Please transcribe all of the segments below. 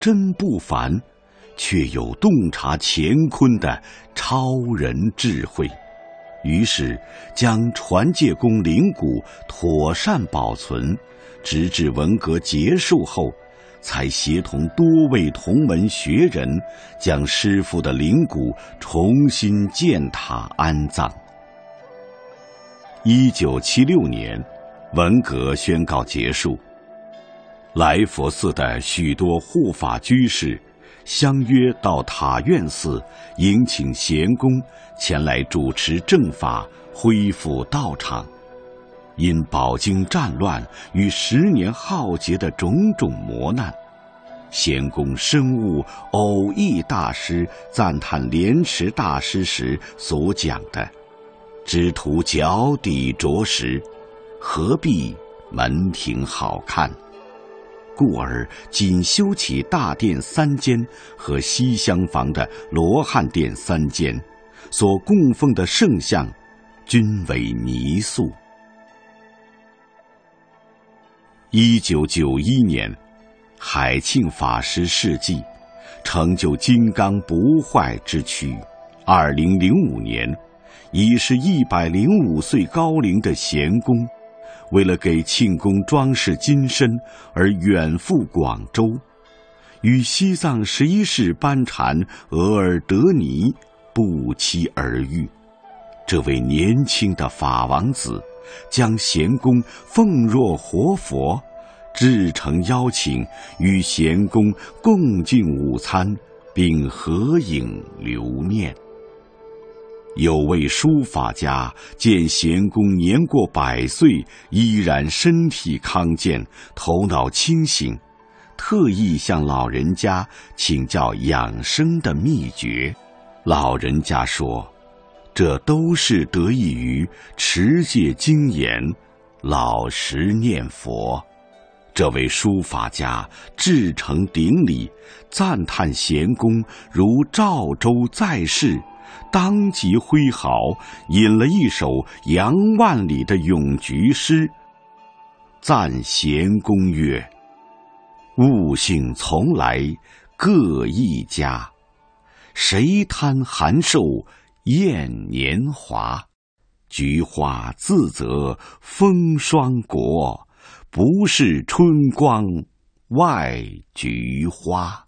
真不凡，却有洞察乾坤的超人智慧。于是将传戒宫灵骨妥善保存，直至文革结束后，才协同多位同门学人将师父的灵骨重新建塔安葬。1976年，文革宣告结束，来佛寺的许多护法居士相约到塔院寺迎请贤公前来主持正法，恢复道场。因饱经战乱与10年浩劫的种种磨难，贤公深悟偶益大师赞叹莲池大师时所讲的“只图脚底着实，何必门庭好看”，故而仅修起大殿3间和西厢房的罗汉殿3间，所供奉的圣像均为泥塑。1991年，海庆法师事迹，成就金刚不坏之躯。2005年，已是105岁高龄的贤公，为了给庆功装饰金身而远赴广州，与西藏11世班禅额尔德尼不期而遇。这位年轻的法王子将贤公奉若活佛，至诚邀请与贤公共进午餐，并合影留念。有位书法家见贤公年过100岁，依然身体康健，头脑清醒，特意向老人家请教养生的秘诀。老人家说，这都是得益于持戒精严，老实念佛。这位书法家至诚顶礼，赞叹贤公如赵州在世，当即挥毫引了一首杨万里的咏菊诗，赞贤公曰：“悟性从来各一家，谁贪寒寿厌年华？菊花自责风霜国，不是春光外菊花。”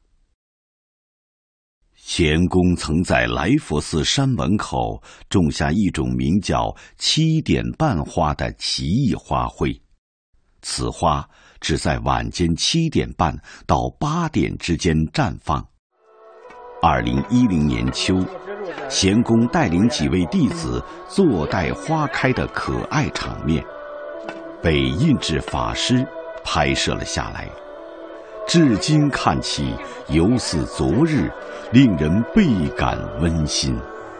贤公曾在来佛寺山门口种下一种名叫7点半花的奇异花卉，此花只在晚间7点半到8点之间绽放。2010年秋，贤公带领几位弟子坐待花开的可爱场面，被印制法师拍摄了下来。至今看起犹似昨日，令人倍感温馨。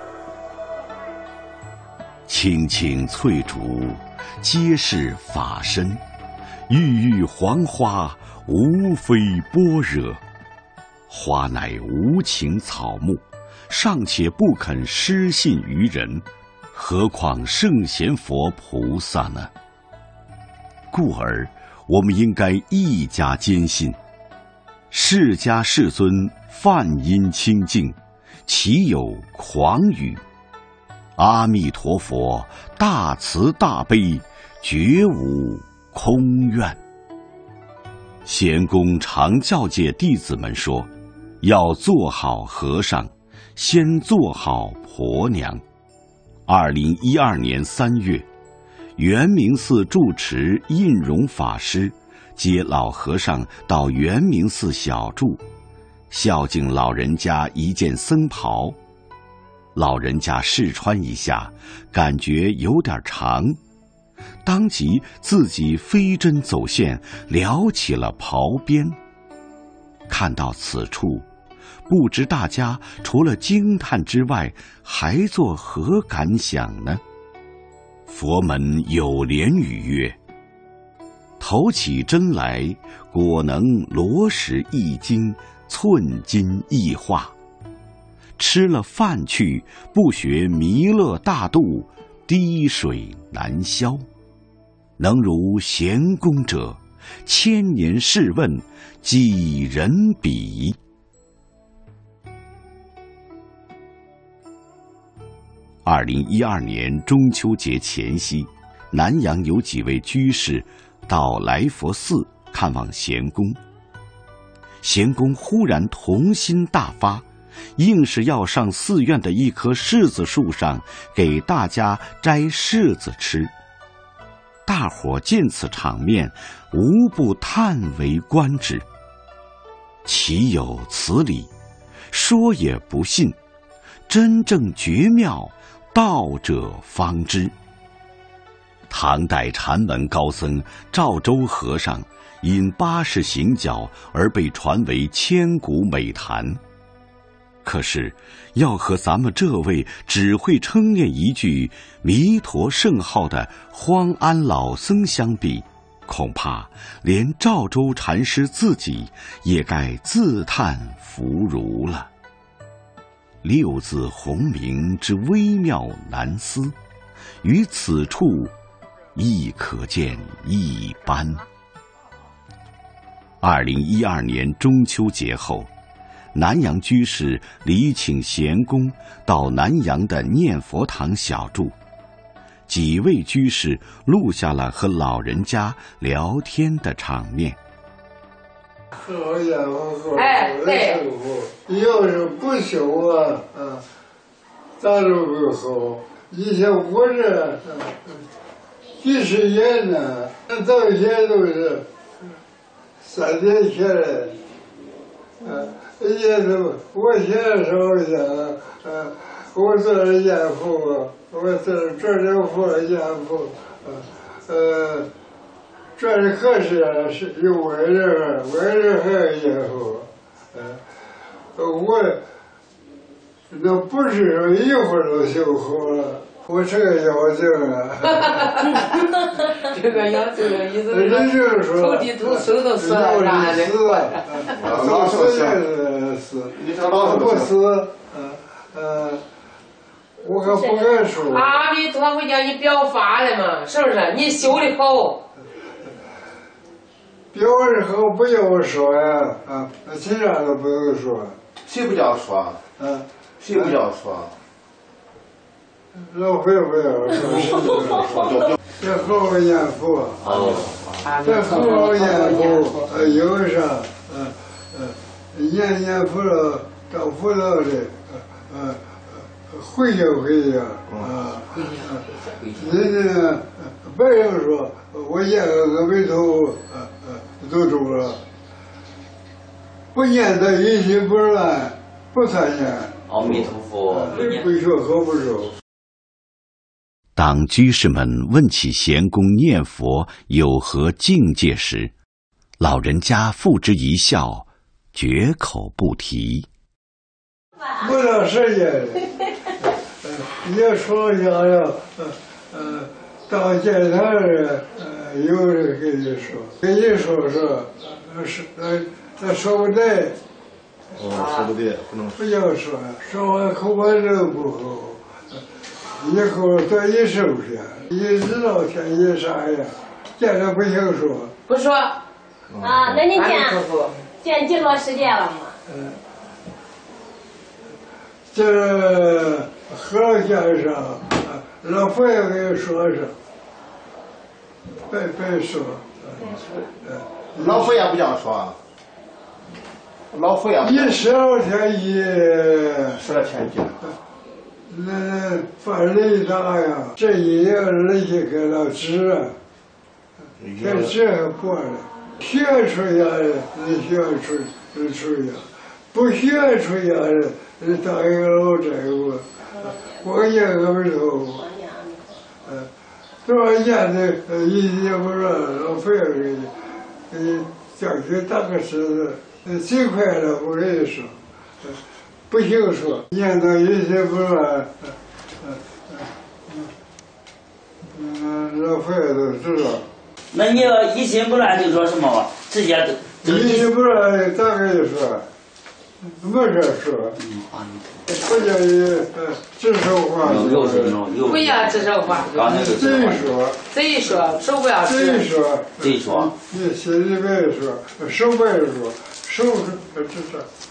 青青翠竹，皆是法身，郁郁黄花，无非般若。花乃无情草木，尚且不肯失信于人，何况圣贤佛菩萨呢？故而我们应该一家坚信，释迦世尊梵音清净，岂有诳语？阿弥陀佛大慈大悲，绝无空愿。贤公常教诫弟子们说，要做好和尚，先做好婆娘。2012年3月，圆明寺住持印容法师接老和尚到圆明寺小住，孝敬老人家一件僧袍。老人家试穿一下，感觉有点长，当即自己飞针走线撩起了袍边。看到此处，不知大家除了惊叹之外，还作何感想呢？佛门有莲语曰：“头起针来，果能罗石一斤，寸金一化。吃了饭去，不学弥勒大度，滴水难消。能如贤公者， 千年试问几人比？2012年中秋节前夕，南阳有几位居士到来佛寺看望贤公。贤公忽然童心大发，硬是要上寺院的一棵柿子树上给大家摘柿子吃。大伙见此场面，无不叹为观止。岂有此理！说也不信，真正绝妙，道者方知。唐代禅门高僧赵州和尚因80行脚而被传为千古美谈。可是要和咱们这位只会称念一句弥陀圣号的荒安老僧相比，恐怕连赵州禅师自己也该自叹弗如了。六字洪名之微妙难思，于此处亦可见一斑。2012年中秋节后，南阳居士礼请贤公到南阳的念佛堂小住，几位居士录下了和老人家聊天的场面。 好家伙，对，要是不修咱就不好。以前我这几十年呢，到现在都是3天前来，也都我现在说一下，我做了严父，我做这父严父，这里可是有外人还有严父，我那不是说一会儿就修好了。我这个妖精啊， 这个妖精的意思是说土地土生都死了，啥的， 都死，不死，我可不敢说。 阿弥陀佛叫你表法了嘛，是不是？你修的好。 表的好不要说呀，其他都不用说。 谁不叫说？谁不叫说？ 老会不要说，这好好念佛，这好好念佛，有啥，念佛了，到佛道的，回家人家别人说我念个阿弥陀佛，都中了，不念的一心不乱，不参念。 阿弥陀佛， 不学好不熟。 当居士们问起贤公念佛有何境界时，老人家付之一笑，绝口不提。 不到时间，也说想要，到见他人，有人跟你说，他说不对。 说不对，不能不要说，说完口完人不好。以后多一收拾，一知道天一啥呀，见着不行说。 不说。 那你见几多时间了吗？ 这和尚先生，老佛爷给你说说，别说。 老佛爷不叫说。老佛爷。 一12天 12天见。 那犯雷大呀，这一样人家给他治，这治还过了，学出家人，学出家，不学出家人，当一个老债务，我念阿弥陀佛，多少年的一也不让老费给你叫去打个狮子，最快了，我跟你说。不行说，念到一心不乱，老佛爷都知道。 那你要一心不乱就说什么吧？直接一心不乱咋跟你说？ 没这说，不叫你指手画脚， 不要指手画脚，贼说手不要指， 贼说，你心里边说，手不要说，手是这。